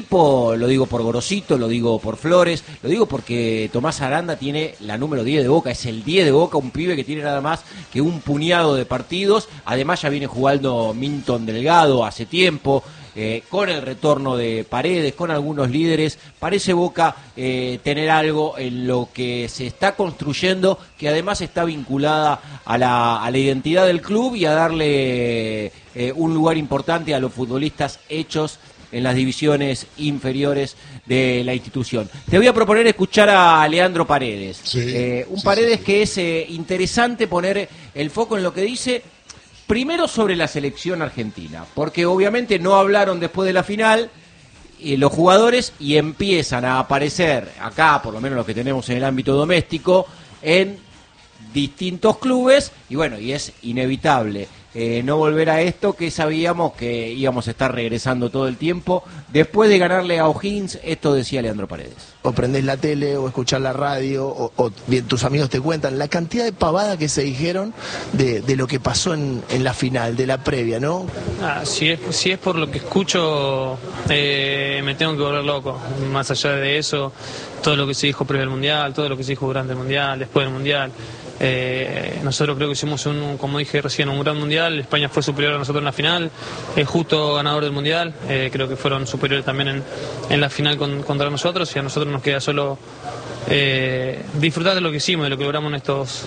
lo digo por Gorosito, lo digo por Flores, lo digo porque Tomás Aranda tiene la número 10 de Boca, es el 10 de Boca, un pibe que tiene nada más que un puñado de partidos, además ya viene jugando Minton Delgado hace tiempo, con el retorno de Paredes, con algunos líderes, parece Boca tener algo en lo que se está construyendo, que además está vinculada a la identidad del club y a darle un lugar importante a los futbolistas hechos en las divisiones inferiores de la institución. Te voy a proponer escuchar a Leandro Paredes. Sí, Paredes que es interesante poner el foco en lo que dice, primero sobre la selección argentina, porque obviamente no hablaron después de la final los jugadores y empiezan a aparecer acá, por lo menos los que tenemos en el ámbito doméstico, en distintos clubes, y bueno, y es inevitable no volver a esto que sabíamos que íbamos a estar regresando todo el tiempo. Después de ganarle a O'Higgins, esto decía Leandro Paredes. O prendés la tele o escuchás la radio o bien tus amigos te cuentan la cantidad de pavadas que se dijeron de lo que pasó en la final, de la previa, ¿no? Si es por lo que escucho, me tengo que volver loco. Más allá de eso, todo lo que se dijo previo al Mundial, todo lo que se dijo durante el Mundial, después del Mundial. Nosotros creo que hicimos como dije recién, un gran Mundial. España fue superior a nosotros en la final, justo ganador del Mundial. Creo que fueron superiores también en la final contra nosotros, y a nosotros nos queda solo disfrutar de lo que hicimos, de lo que logramos en estos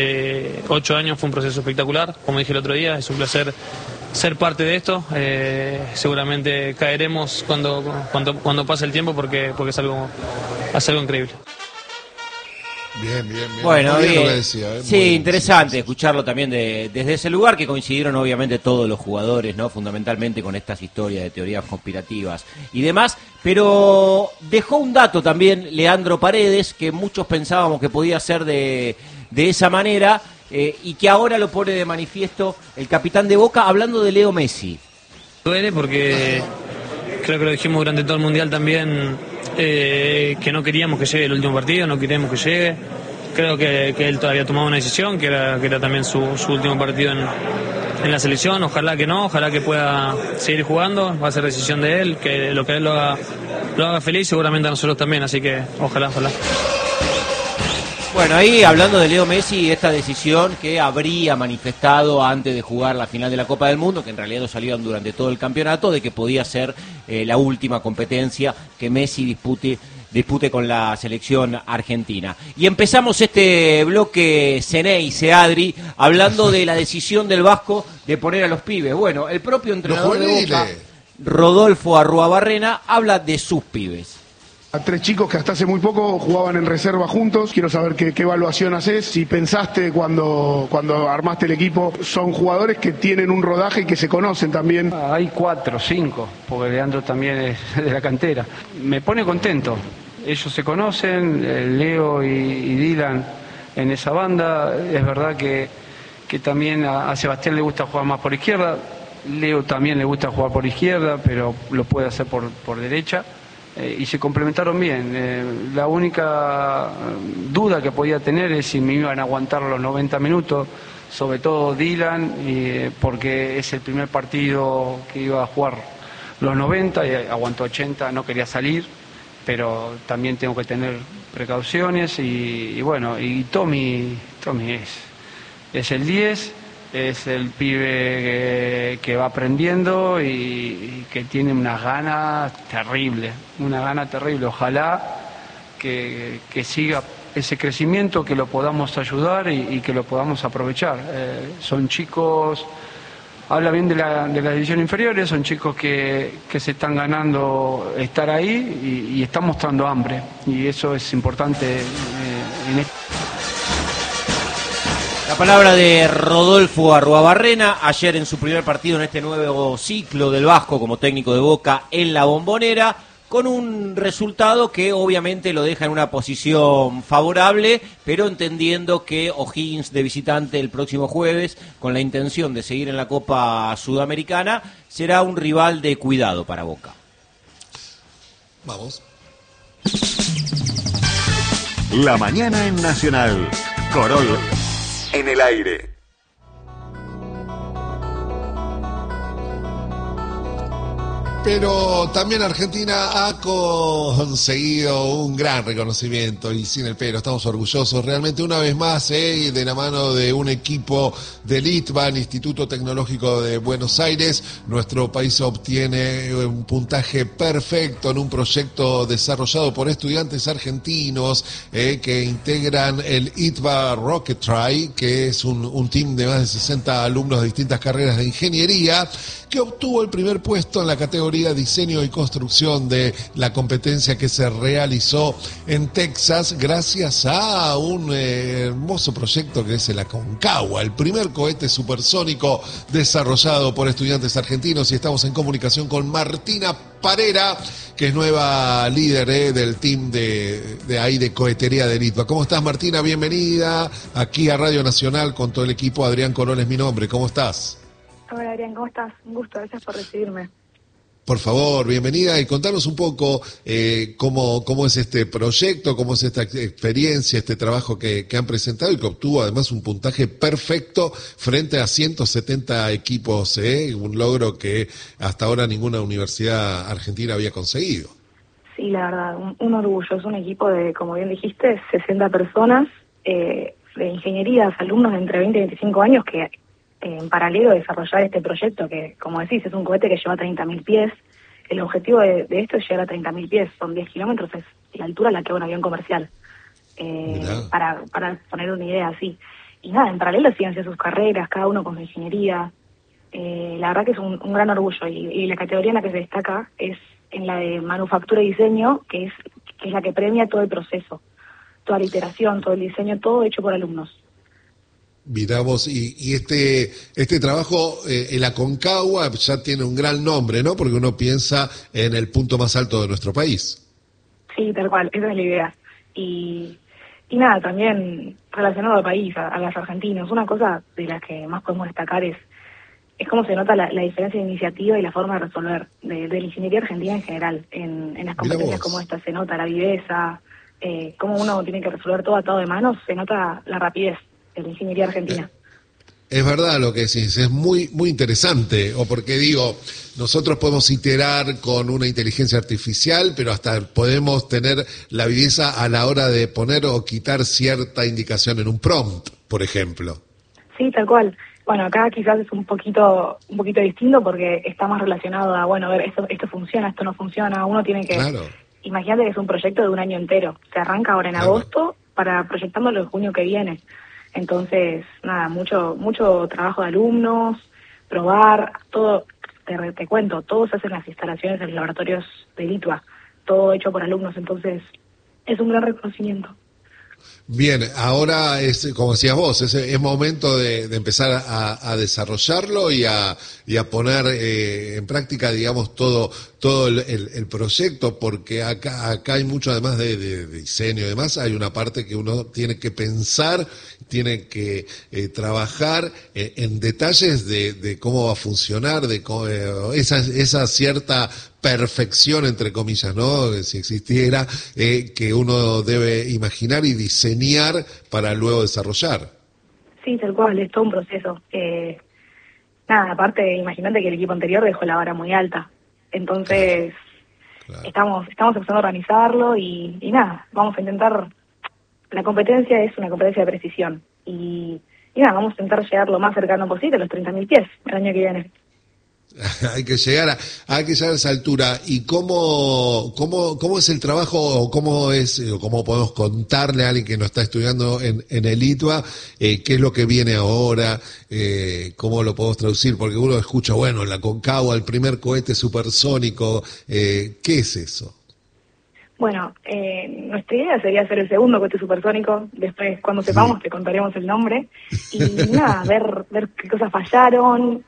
8 años. Fue un proceso espectacular, como dije el otro día, es un placer ser parte de esto. Seguramente caeremos cuando pase el tiempo porque es algo increíble. Bien. Bueno, bien. Lo que decía, sí, interesante escucharlo también desde ese lugar, que coincidieron obviamente todos los jugadores, ¿no? Fundamentalmente con estas historias de teorías conspirativas y demás, pero dejó un dato también Leandro Paredes, que muchos pensábamos que podía ser de esa manera, y que ahora lo pone de manifiesto el capitán de Boca, hablando de Leo Messi. Duele porque creo que lo dijimos durante todo el Mundial también, que no queríamos que llegue el último partido, no queríamos que llegue. Creo que él todavía tomaba una decisión, que era también su último partido en la selección. Ojalá que pueda seguir jugando, va a ser decisión de él, que lo que él lo haga feliz, seguramente a nosotros también, así que ojalá. Bueno, ahí hablando de Leo Messi, esta decisión que habría manifestado antes de jugar la final de la Copa del Mundo, que en realidad no salieron durante todo el campeonato, de que podía ser la última competencia que Messi dispute con la selección argentina. Y empezamos este bloque Ceney, Seadri, hablando de la decisión del Vasco de poner a los pibes. Bueno, el propio entrenador de Boca, Rodolfo Arruabarrena, habla de sus pibes. A 3 chicos que hasta hace muy poco jugaban en reserva juntos. Quiero saber qué evaluación haces. Si pensaste cuando armaste el equipo, son jugadores que tienen un rodaje y que se conocen también. Hay 4, 5, porque Leandro también es de la cantera. Me pone contento. Ellos se conocen, Leo y Dylan en esa banda. Es verdad que también a Sebastián le gusta jugar más por izquierda. Leo también le gusta jugar por izquierda, pero lo puede hacer por derecha. Y se complementaron bien. La única duda que podía tener es si me iban a aguantar los 90 minutos, sobre todo Dylan, porque es el primer partido que iba a jugar los 90 y aguantó 80, no quería salir, pero también tengo que tener precauciones y bueno, y Tommy es el 10. Es el pibe que va aprendiendo y que tiene una gana terrible. Ojalá que siga ese crecimiento, que lo podamos ayudar y que lo podamos aprovechar. Son chicos, habla bien de las divisiones inferiores, son chicos que se están ganando estar ahí y están mostrando hambre. Y eso es importante en este. La palabra de Rodolfo Arruabarrena, ayer en su primer partido en este nuevo ciclo del Vasco como técnico de Boca en la Bombonera, con un resultado que obviamente lo deja en una posición favorable, pero entendiendo que O'Higgins de visitante el próximo jueves, con la intención de seguir en la Copa Sudamericana, será un rival de cuidado para Boca. Vamos. La mañana en Nacional. Corol en el aire. Pero también Argentina ha conseguido un gran reconocimiento y sin el pero estamos orgullosos realmente una vez más de la mano de un equipo del ITBAN, Instituto Tecnológico de Buenos Aires. Nuestro país obtiene un puntaje perfecto en un proyecto desarrollado por estudiantes argentinos que integran el ITBA Rocket Try, que es un team de más de 60 alumnos de distintas carreras de ingeniería, que obtuvo el primer puesto en la categoría diseño y construcción de la competencia que se realizó en Texas gracias a un hermoso proyecto que es el Aconcagua, el primer cohete supersónico desarrollado por estudiantes argentinos. Y estamos en comunicación con Martina Parera, que es nueva líder del team de cohetería del ITBA. ¿Cómo estás, Martina? Bienvenida aquí a Radio Nacional con todo el equipo. Adrián Corol es mi nombre. ¿Cómo estás? Hola, Adrián, ¿cómo estás? Un gusto, gracias por recibirme. Por favor, bienvenida, y contanos un poco cómo es este proyecto, cómo es esta experiencia, este trabajo que han presentado y que obtuvo además un puntaje perfecto frente a 170 equipos, un logro que hasta ahora ninguna universidad argentina había conseguido. Sí, la verdad, un orgullo. Es un equipo de, como bien dijiste, 60 personas de ingenierías, alumnos de entre 20 y 25 años que en paralelo a desarrollar este proyecto que, como decís, es un cohete que lleva 30.000 pies. El objetivo de esto es llegar a 30.000 pies, son 10 kilómetros, es la altura a la que va un avión comercial, para poner una idea así. Y nada, en paralelo siguen haciendo sus carreras, cada uno con su ingeniería. La verdad que es un gran orgullo, y la categoría en la que se destaca es en la de manufactura y diseño, que es la que premia todo el proceso, toda la iteración, todo el diseño, todo hecho por alumnos. Miramos, y este trabajo, el Aconcagua, ya tiene un gran nombre, ¿no? Porque uno piensa en el punto más alto de nuestro país. Sí, tal cual, esa es la idea. Y nada, también relacionado al país, a los argentinos, una cosa de las que más podemos destacar es cómo se nota la diferencia de iniciativa y la forma de resolver de la ingeniería argentina en general. En las competencias como esta se nota la viveza, cómo uno tiene que resolver todo atado de manos, se nota la rapidez de la ingeniería argentina. Es verdad lo que decís, es muy muy interesante, o porque digo, nosotros podemos iterar con una inteligencia artificial, pero hasta podemos tener la viveza a la hora de poner o quitar cierta indicación en un prompt, por ejemplo. Sí, tal cual. Bueno, acá quizás es un poquito distinto porque está más relacionado a, bueno, a ver, esto funciona, esto no funciona, uno tiene que... Claro. Imagínate que es un proyecto de un año entero, se arranca ahora en agosto para proyectándolo en junio que viene. Entonces, nada, mucho trabajo de alumnos, probar, todo, te cuento, todo se hace en las instalaciones de los laboratorios de ITBA, todo hecho por alumnos, entonces es un gran reconocimiento. Bien, ahora es, como decías vos, es momento de empezar a desarrollarlo y a poner en práctica, digamos, todo el proyecto, porque acá hay mucho, además de diseño y demás, hay una parte que uno tiene que pensar, tiene que trabajar en detalles de cómo va a funcionar, de cómo, esa cierta perfección, entre comillas, ¿no? Si existiera, que uno debe imaginar y diseñar para luego desarrollar. Sí, tal cual, es todo un proceso. Nada, aparte, imagínate que el equipo anterior dejó la vara muy alta. Entonces, claro. Estamos empezando a organizarlo y nada, vamos a intentar... La competencia es una competencia de precisión y nada, vamos a intentar llegar lo más cercano posible a los 30.000 pies el año que viene. Hay que llegar a esa altura. ¿Y cómo es el trabajo, o cómo podemos contarle a alguien que no está estudiando en el ITBA qué es lo que viene ahora, cómo lo podemos traducir? Porque uno escucha, bueno, la Aconcagua, el primer cohete supersónico, ¿qué es eso? Bueno, nuestra idea sería hacer el segundo cohete supersónico. Después, cuando sepamos, te contaremos el nombre. Y nada, ver qué cosas fallaron.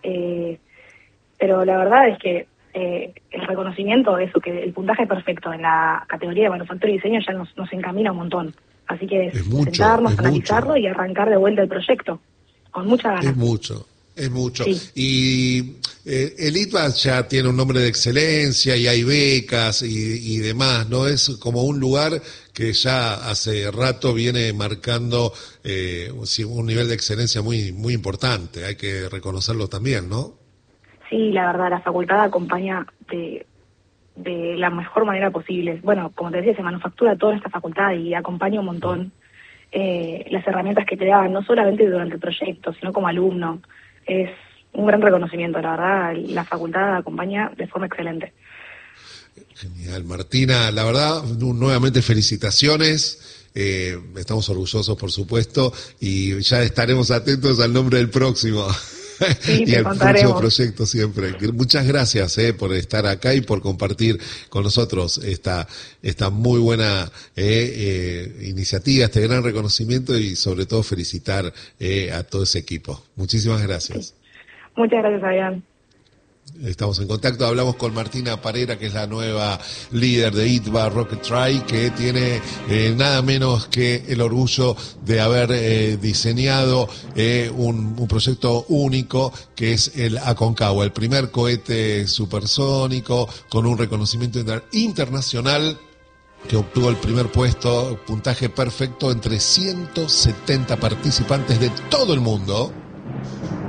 Pero la verdad es que el reconocimiento de eso, que el puntaje perfecto en la categoría de manufactura y diseño ya nos encamina un montón. Así que es sentarnos, analizarlo y arrancar de vuelta el proyecto, con mucha ganas. Es mucho. Sí. Y el ITBA ya tiene un nombre de excelencia y hay becas y demás, ¿no? Es como un lugar que ya hace rato viene marcando un nivel de excelencia muy muy importante. Hay que reconocerlo también, ¿no? Sí, la verdad, la facultad acompaña de la mejor manera posible. Bueno, como te decía, se manufactura toda esta facultad y acompaña un montón las herramientas que te dan, no solamente durante el proyecto, sino como alumno. Es un gran reconocimiento, la verdad, la facultad acompaña de forma excelente. Genial, Martina, la verdad, nuevamente felicitaciones, estamos orgullosos por supuesto y ya estaremos atentos al nombre del próximo. Sí, y al contaremos. próximo proyecto siempre. Muchas gracias por estar acá y por compartir con nosotros esta muy buena iniciativa, este gran reconocimiento y sobre todo felicitar a todo ese equipo. Muchísimas gracias. Sí. Muchas gracias, Adrián. Estamos en contacto, hablamos con Martina Parera, que es la nueva líder de ITBA Rocket Try, que tiene nada menos que el orgullo de haber diseñado un proyecto único, que es el Aconcagua, el primer cohete supersónico con un reconocimiento internacional, que obtuvo el primer puesto, puntaje perfecto entre 170 participantes de todo el mundo.